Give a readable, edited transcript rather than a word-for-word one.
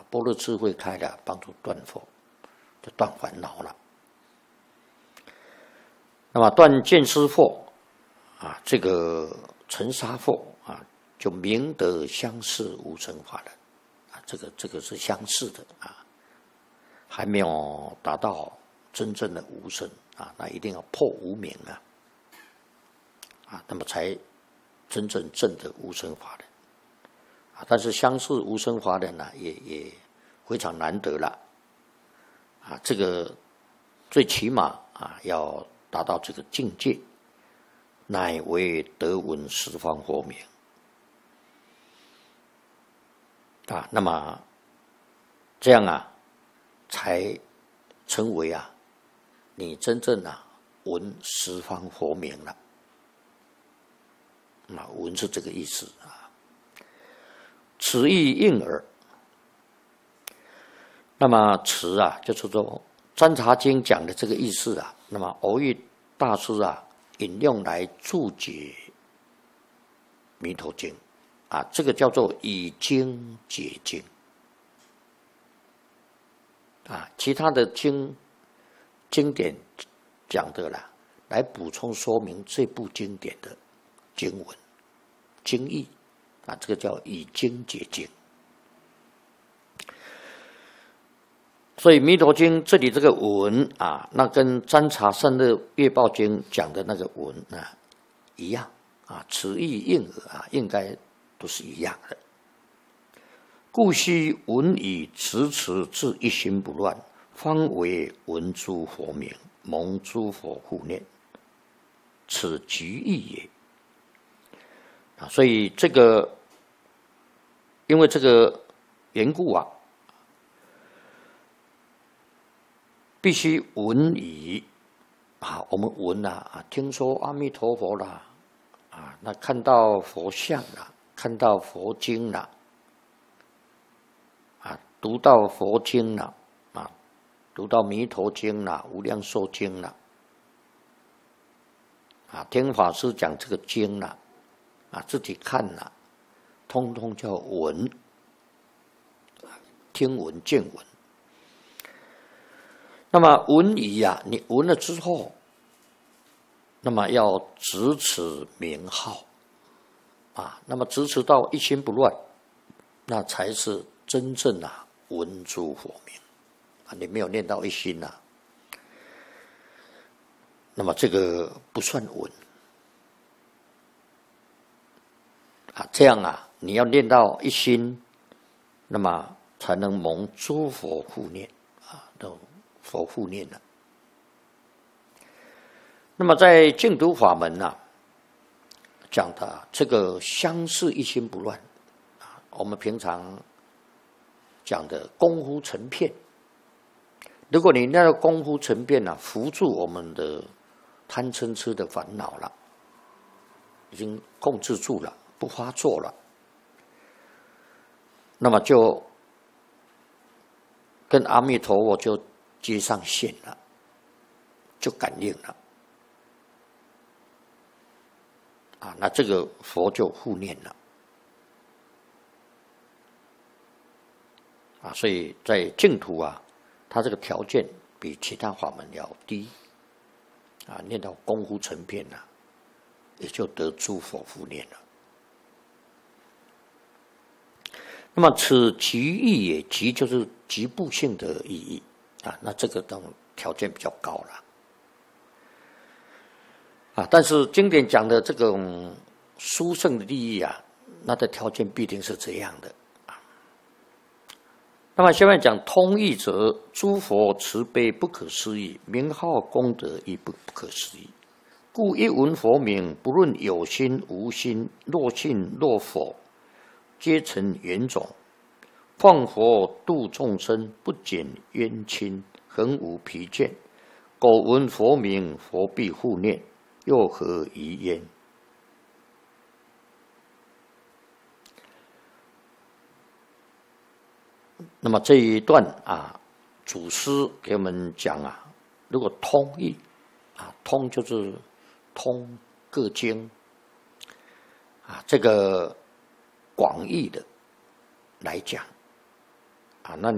般若智慧开了，帮助断惑，就断烦恼了。那么断见思惑啊，这个尘沙惑啊，就明得相似无生法忍啊，这个是相似的啊，还没有达到真正的无生啊，那一定要破无明啊，那么才真正证得无生法忍啊。但是相似无生法忍呢，也非常难得了啊，这个最起码啊要达到这个境界，乃为得闻十方佛名啊。那么这样啊，才成为啊，你真正啊闻十方佛名了。那闻是这个意思啊。此意应耳。那么此啊，就是说《占察经》讲的这个意思啊。那么偶遇大师啊引用来注解弥陀经啊，这个叫做以经解经啊，其他的经典讲的啦，来补充说明这部经典的经文经义啊，这个叫以经解经。所以《弥陀经》这里这个文啊，那跟《占察胜乐月报经》讲的那个文啊一样啊，此意应耳啊，应该都是一样的。故须闻以持至一心不乱，方为闻诸佛名，蒙诸佛护念，此局意也。啊，所以这个因为这个缘故啊。必须闻以啊，我们闻啊，听说阿弥陀佛啦，啊，那看到佛像啦，看到佛经啦，啊，读到佛经啦，啊，读到弥陀经啦、无量寿经啦，啊，听法师讲这个经啦，啊，自己看啦，通通叫闻，听闻见闻。那么闻以啊，你闻了之后，那么要执持名号啊，那么执持到一心不乱，那才是真正啊闻诸佛名啊。你没有念到一心啊，那么这个不算闻啊。这样啊，你要念到一心，那么才能蒙诸佛护念啊，都佛护念了。那么在净土法门啊，讲的这个相似一心不乱啊，我们平常讲的功夫成片，如果你那个功夫成片啊，扶住我们的贪嗔痴的烦恼了，已经控制住了，不发作了，那么就跟阿弥陀佛就接上线了，就感应了啊，那这个佛就护念了啊，所以在净土啊，它这个条件比其他法门要低啊，念到功夫成片了，也就得诸佛护念了。那么此局意也，局就是局部性的意义啊，那这个等条件比较高了啊。但是经典讲的这种殊胜的利益啊，那的条件必定是这样的啊。那么下面讲通义者，诸佛慈悲不可思议，名号功德亦不可思议。故一闻佛名，不论有心无心，若信若否，皆成缘种。放佛度众生，不减冤亲，恒无疲倦。苟闻佛名，佛必护念，又何疑焉？那么这一段啊，祖师给我们讲啊，如果通义啊，通就是通各经啊，这个广义的来讲啊，那你。